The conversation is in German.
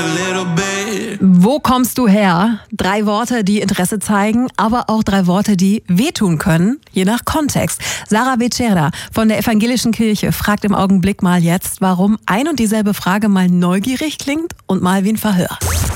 Wo kommst du her? 3 Worte, die Interesse zeigen, aber auch 3 Worte, die wehtun können, je nach Kontext. Sarah Becerra von der Evangelischen Kirche fragt im Augenblick mal jetzt, warum ein und dieselbe Frage mal neugierig klingt und mal wie ein Verhör.